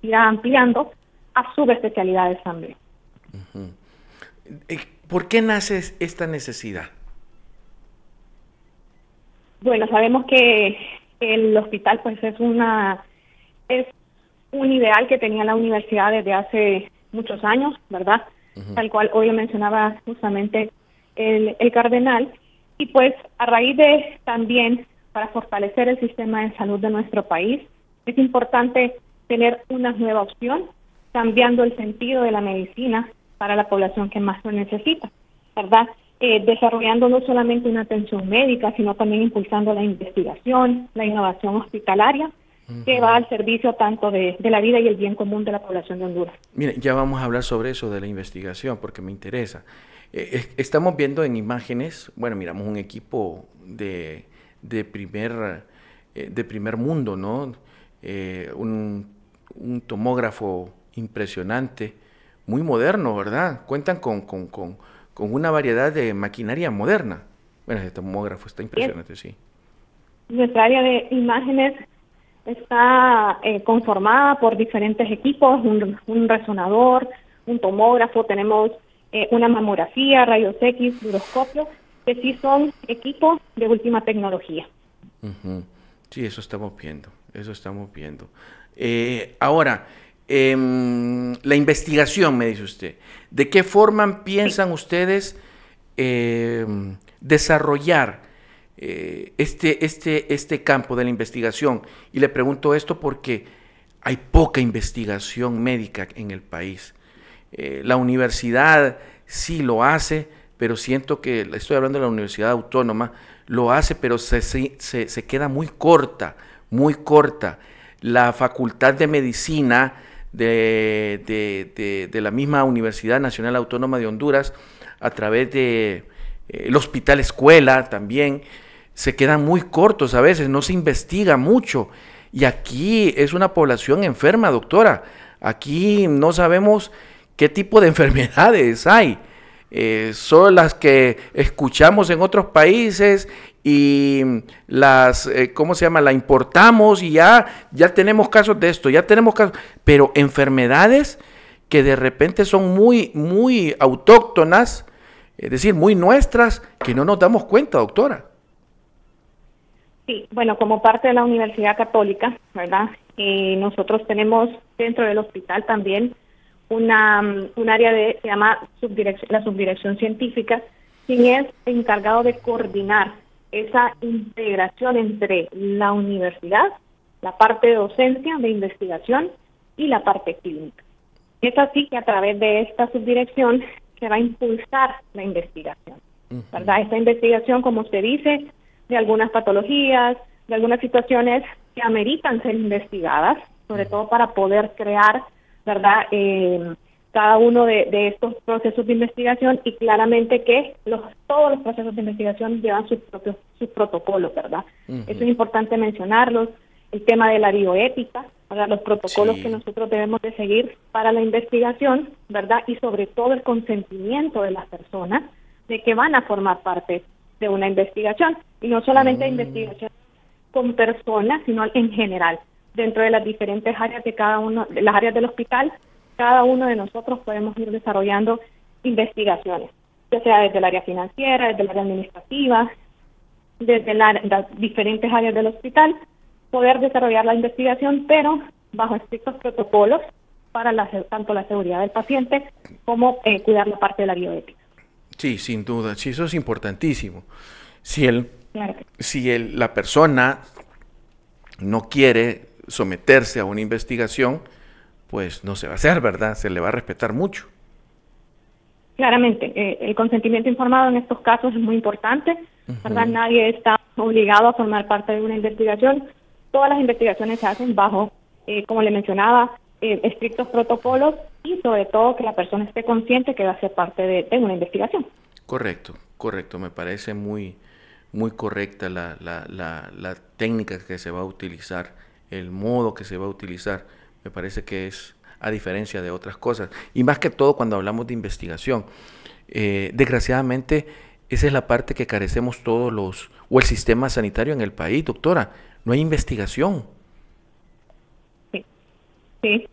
irá ampliando a subespecialidades también. Uh-huh. ¿Por qué nace esta necesidad? Bueno, sabemos que el hospital pues es un ideal que tenía la universidad desde hace muchos años, ¿verdad? Uh-huh. Tal cual hoy lo mencionaba justamente el cardenal. Y pues a raíz de también para fortalecer el sistema de salud de nuestro país, es importante tener una nueva opción, cambiando el sentido de la medicina para la población que más lo necesita, ¿verdad? Desarrollando no solamente una atención médica, sino también impulsando la investigación, la innovación hospitalaria, uh-huh, que va al servicio tanto de la vida y el bien común de la población de Honduras. Mire, ya vamos a hablar sobre eso de la investigación, porque me interesa. Estamos viendo en imágenes, bueno, miramos un equipo de primer mundo, ¿no? Un tomógrafo impresionante, muy moderno, ¿verdad? Cuentan con una variedad de maquinaria moderna. Bueno, ese tomógrafo está impresionante, sí. Nuestra área de imágenes está conformada por diferentes equipos, un resonador, un tomógrafo, tenemos una mamografía, rayos X, fluoroscopio, que sí son equipos de última tecnología. Uh-huh. Sí, eso estamos viendo. Ahora, la investigación, me dice usted. ¿De qué forma piensan ustedes desarrollar este campo de la investigación? Y le pregunto esto porque hay poca investigación médica en el país. La universidad sí lo hace, pero siento que, estoy hablando de la Universidad Autónoma, lo hace, pero se queda muy corta. La Facultad de Medicina de la misma Universidad Nacional Autónoma de Honduras, a través de el Hospital Escuela también, se quedan muy cortos a veces, no se investiga mucho. Y aquí es una población enferma, doctora. Aquí no sabemos qué tipo de enfermedades hay. Son las que escuchamos en otros países y las, la importamos y ya tenemos casos de esto, pero enfermedades que de repente son muy autóctonas, es decir, muy nuestras, que no nos damos cuenta, doctora. Sí, bueno, como parte de la Universidad Católica, ¿verdad? Nosotros tenemos dentro del hospital también un área se llama la subdirección científica, quien es encargado de coordinar esa integración entre la universidad, la parte de docencia, de investigación y la parte clínica. Es así que a través de esta subdirección se va a impulsar la investigación, ¿verdad? Esta investigación, como usted dice, de algunas patologías, de algunas situaciones que ameritan ser investigadas, sobre todo para poder crear, ¿verdad? Cada uno de estos procesos de investigación, y claramente que todos los procesos de investigación llevan sus protocolos, ¿verdad? Uh-huh. Eso es importante mencionarlos. El tema de la bioética, ¿verdad? Los protocolos que nosotros debemos de seguir para la investigación, ¿verdad? Y sobre todo el consentimiento de las personas de que van a formar parte de una investigación, y no solamente investigación con personas, sino en general, dentro de las diferentes áreas de cada uno, de las áreas del hospital. Cada uno de nosotros podemos ir desarrollando investigaciones, ya sea desde el área financiera, desde el área administrativa, desde las diferentes áreas del hospital, poder desarrollar la investigación, pero bajo estrictos protocolos para tanto la seguridad del paciente como cuidar la parte de la bioética. Sí, sin duda, sí, eso es importantísimo. Si la persona no quiere someterse a una investigación, pues no se va a hacer, ¿verdad? Se le va a respetar mucho. Claramente, el consentimiento informado en estos casos es muy importante, ¿verdad? Uh-huh. Nadie está obligado a formar parte de una investigación. Todas las investigaciones se hacen bajo, como le mencionaba, estrictos protocolos, y sobre todo que la persona esté consciente que va a ser parte de una investigación. Correcto. Me parece muy correcta la técnica que se va a utilizar, el modo que se va a utilizar. Me parece que es a diferencia de otras cosas. Y más que todo cuando hablamos de investigación. Desgraciadamente, esa es la parte que carecemos todos o el sistema sanitario en el país, doctora. No hay investigación. Sí,